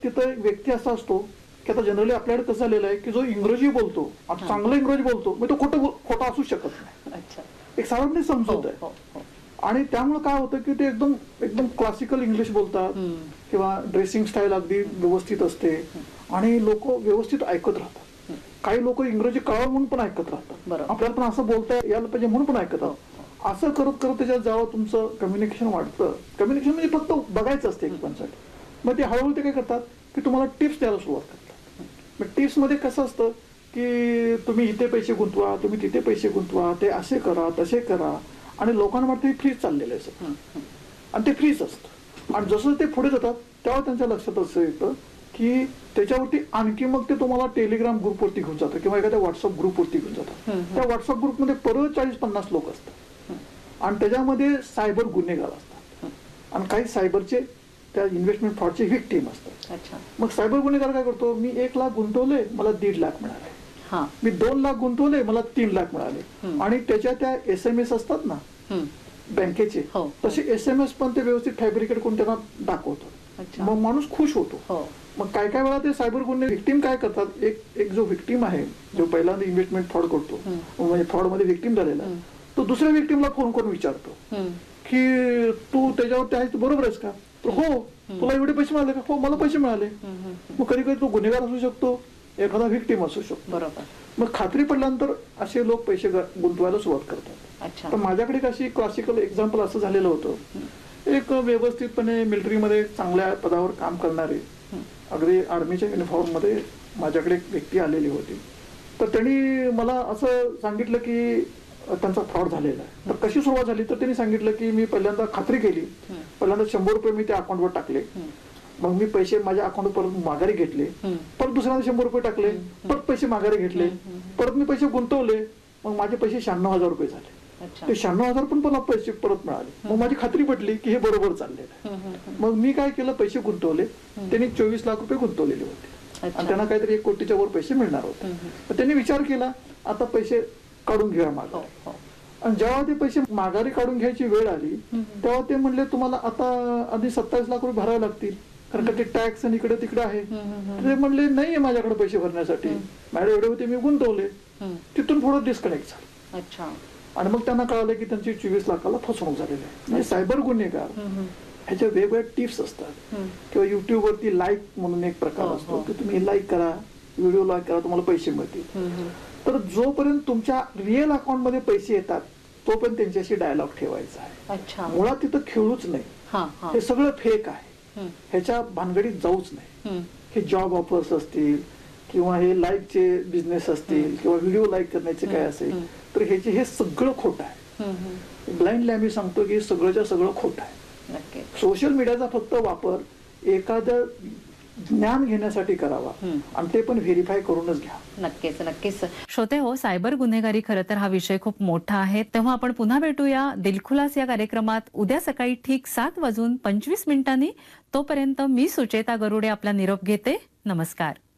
तिथं एक व्यक्ती असा असतो की आता जनरली आपल्याकडे कसं झालेलं आहे की जो इंग्रजी बोलतो, चांगलं इंग्रजी बोलतो, मग तो खोटा असू शकत नाही. एक साधारण समजूत आहे. आणि त्यामुळे काय होतं की ते एकदम एकदम क्लासिकल इंग्लिश बोलतात किंवा ड्रेसिंग स्टाईल अगदी व्यवस्थित असते आणि लोक व्यवस्थित ऐकत राहतात. काही लोक इंग्रजी कळावं म्हणून पण ऐकत राहतात, आपल्याला पण असं बोलता यायला पाहिजे म्हणून पण ऐकत राहतात. असं करत करत त्याच्यात जेव्हा तुमचं कम्युनिकेशन वाढतं, कम्युनिकेशन म्हणजे फक्त बघायचं असते एकमेकांसाठी, मग ते हळूहळू ते काय करतात की तुम्हाला टिप्स द्यायला सुरुवात करतात. मग टिप्स मध्ये कसं असतं की तुम्ही इथे पैसे गुंतवा, तुम्ही तिथे पैसे गुंतवा, ते असे करा तसे करा, आणि लोकांना वाटतं हे फ्रीज चाललेलं आहे सगळं, आणि ते फ्रीज असतं. आणि जसं ते पुढे जातात तेव्हा त्यांच्या लक्षात असं येतं की त्याच्यावरती आणखी मग ते तुम्हाला टेलिग्राम ग्रुपवरती घेऊन जातं किंवा एखाद्या व्हॉट्सअप ग्रुपवरती घेऊन जातात. त्या व्हॉट्सअप ग्रुपमध्ये परत 40-50 लोक असतात आणि त्याच्यामध्ये सायबर गुन्हेगार असतात आणि काही सायबरचे त्या इन्व्हेस्टमेंट फ्रॉडचे व्हिक्टीम असतात. मग सायबर गुन्हेगार काय करतो, मी 1 लाख गुंतवले मला 1.5 लाख मिळाले, मी 2 लाख गुंतवले मला 3 लाख मिळाले, आणि त्याच्या त्या SMS असतात ना बँकेचे, तसे SMS पण ते व्यवस्थित फॅब्रिकेट करून त्यांना दाखवतात. मग माणूस खुश होतो. मग काय काय वेळा ते सायबर गुन्हे व्हिक्टीम काय करतात, एक जो व्हिक्टीम आहे जो पहिल्यांदा इन्व्हेस्टमेंट फ्रॉड करतो म्हणजे फ्रॉड मध्ये व्हिक्टीम झालेला, तो दुसऱ्या व्हिक्टीमला फोन करून विचारतो की तू त्याच्यावरती आहेस, बरोबर आहेस का, हो, तुला एवढे पैसे मिळाले का, हो मला पैसे मिळाले. मग कधी कधी तो गुन्हेगार असू शकतो, एखादा व्हिक्टीम असू शकतो. बरोबर. मग खात्री पडल्यानंतर असे लोक पैसे गुंतवायला सुरुवात करतात. तर माझ्याकडे कशी क्लासिकल एक्झाम्पल असं झालेलं होतं, एक व्यवस्थितपणे मिलिटरीमध्ये चांगल्या पदावर काम करणारे, अगदी आर्मीच्या युनिफॉर्म मध्ये माझ्याकडे एक व्यक्ती आलेली होती. तर त्यांनी मला असं सांगितलं की त्यांचा फ्रॉड झालेला आहे. तर कशी सुरुवात झाली, तर त्यांनी सांगितलं की मी पहिल्यांदा खात्री केली, पहिल्यांदा 100 रुपये मी त्या अकाउंटवर टाकले, मग मी पैसे माझ्या अकाउंटवर परत माघारी घेतले, परत दुसऱ्यांदा 100 रुपये टाकले, परत पैसे माघारी घेतले, परत मी पैसे गुंतवले, मग माझे पैसे 96,000 रुपये झाले. ते 96,000 पण मला पैसे परत मिळाले. मग माझी खात्री पटली की हे बरोबर चाललेलं आहे. मग मी काय केलं, पैसे गुंतवले, त्यांनी 24 लाख रुपये गुंतवलेले होते आणि त्यांना काहीतरी 1 कोटीच्या वर पैसे मिळणार होते. त्यांनी विचार केला आता पैसे काढून घेऊया माघारी. आणि जेव्हा ते पैसे माघारी काढून घ्यायची वेळ आली तेव्हा ते म्हणले तुम्हाला आता आधी 27 लाख रुपये भरावे लागतील, कारण का ते टॅक्स आणि इकडे तिकडे आहे. ते म्हणले नाहीये माझ्याकडे पैसे भरण्यासाठी, माझ्याकडे एवढे होते मी गुंतवले. तिथून पुढे डिस्कनेक्ट झालं आणि मग त्यांना कळालं की त्यांची 24 लाखाला फसवणूक झालेली आहे. म्हणजे सायबर गुन्हेगार ह्याच्या वेगवेगळ्या टिप्स असतात. किंवा युट्यूब वरती लाईक म्हणून एक प्रकार असतो की तुम्ही लाईक करा, व्हिडिओ लाईक करा, तुम्हाला पैसे मिळतील. तर जोपर्यंत तुमच्या रिअल अकाउंट मध्ये पैसे येतात तोपर्यंत त्यांच्याशी डायलॉग ठेवायचा आहे. मुळात तिथं खेळूच नाही, हे सगळं फेक आहे, ह्याच्या भानगडीत जाऊच नाही. हे जॉब ऑफर्स असतील किंवा हे लाईकचे बिझनेस असतील किंवा व्हिडिओ लाईक करण्याचे काय असेल, तर ह्याचे हे सगळं खोटं आहे. ब्लाइंडली आम्ही सांगतो की सगळंच्या सगळं खोटं आहे. सोशल मीडियाचा फक्त वापर एखादं ज्ञान घेण्यासाठी करावा आणि ते पण व्हेरीफाय करूनच घ्या. नक्कीच नक्कीच. श्रोते हो, सायबर गुन्हेगारी खरं तर हा विषय खूप मोठा आहे. तेव्हा आपण पुन्हा भेटूया दिलखुलास या कार्यक्रमात उद्या सकाळी ठीक 7:25 तोपर्यंत मी सुचेता गरुडे आपला निरोप घेते. नमस्कार.